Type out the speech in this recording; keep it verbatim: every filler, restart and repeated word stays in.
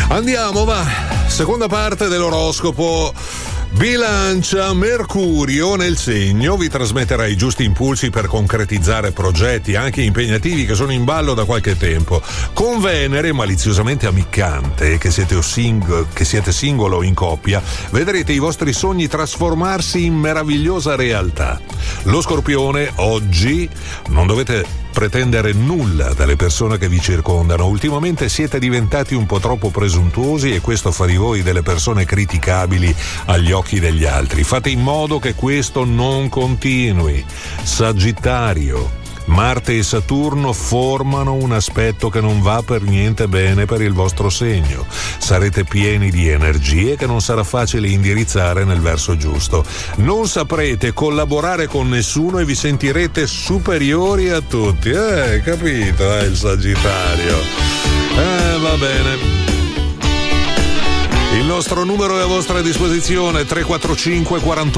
Andiamo, va. Seconda parte dell'oroscopo. Bilancia, Mercurio nel segno vi trasmetterà i giusti impulsi per concretizzare progetti anche impegnativi che sono in ballo da qualche tempo. Con Venere maliziosamente ammiccante, che siete, sing- che siete singolo o in coppia, vedrete i vostri sogni trasformarsi in meravigliosa realtà. Lo Scorpione, oggi non dovete pretendere nulla dalle persone che vi circondano. Ultimamente siete diventati un po' troppo presuntuosi e questo fa di voi delle persone criticabili agli occhi degli altri. Fate in modo che questo non continui. Sagittario, Marte e Saturno formano un aspetto che non va per niente bene per il vostro segno. Sarete pieni di energie che non sarà facile indirizzare nel verso giusto. Non saprete collaborare con nessuno e vi sentirete superiori a tutti. Eh, capito, eh, il Sagittario. Eh, va bene. Il nostro numero è a vostra disposizione, tre quattro cinque quarantotto